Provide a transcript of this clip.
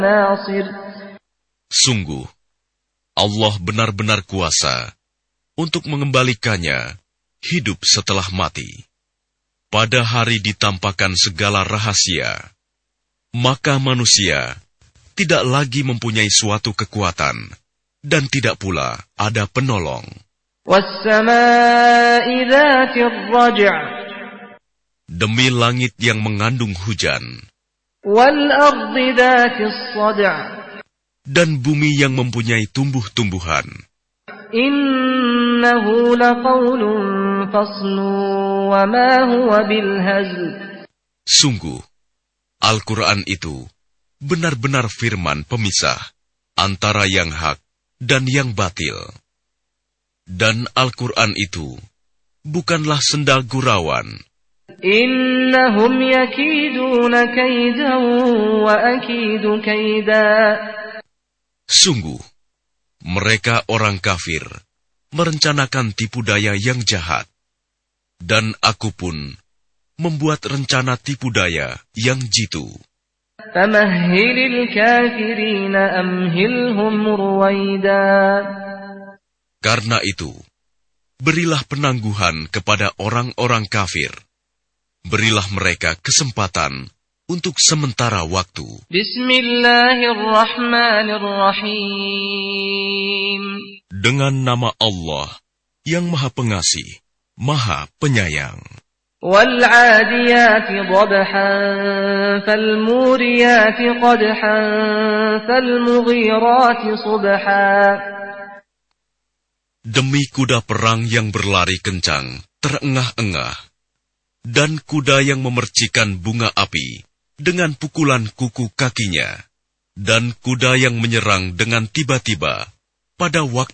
ناصر. Sungguh, Allah benar-benar kuasa untuk mengembalikannya hidup setelah mati. Pada hari ditampakkan segala rahasia, maka manusia tidak lagi mempunyai suatu kekuatan dan tidak pula ada penolong. وَالسَّمَاءِ ذَاتِ الرَّجْعِ. Demi langit yang mengandung hujan, وَالْأَرْضِ ذَاتِ الصَّدْعِ. dan bumi yang mempunyai tumbuh-tumbuhan. إِنَّهُ لَقَوْلٌ فَصْلٌ وَمَا هُوَ بِالْهَزْلِ. Sungguh, Al-Quran itu benar-benar firman pemisah antara yang hak dan yang batil. Dan Al-Quran itu bukanlah sendal gurauan. إِنَّهُمْ يَكِيدُونَ كَيْدًا وَأَكِيدُ كَيْدًا. Sungguh, mereka orang kafir merencanakan tipu daya yang jahat, dan aku pun membuat rencana tipu daya yang jitu. فَمَهِّلِ الْكَافِرِينَ أَمْهِلْهُمْ رُوَيْدًا. Karena itu, berilah penangguhan kepada orang-orang kafir. Berilah mereka kesempatan untuk sementara waktu. Bismillahirrahmanirrahim. Dengan nama Allah yang Maha Pengasih, Maha Penyayang. وَالْعَادِيَاتِ ضَبْحًا فَالْمُورِيَاتِ قَدْحًا فَالْمُغِيرَاتِ صُبْحًا. Demi kuda perang yang berlari kencang, terengah-engah, dan kuda yang memercikan bunga api dengan pukulan kuku kakinya, dan kuda yang menyerang dengan tiba-tiba pada waktu